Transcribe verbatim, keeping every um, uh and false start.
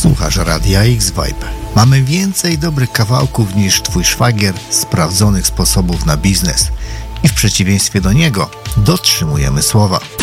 Słuchasz Radia X-Vibe. Mamy więcej dobrych kawałków niż twój szwagier sprawdzonych sposobów na biznes. I w przeciwieństwie do niego dotrzymujemy słowa.